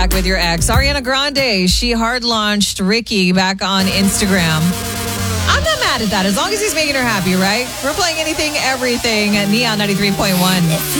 Back with your ex. Ariana Grande, she hard launched Ricky back on Instagram. I'm not mad at that as long as he's making her happy, right? We're playing anything, everything at Neon 93.1.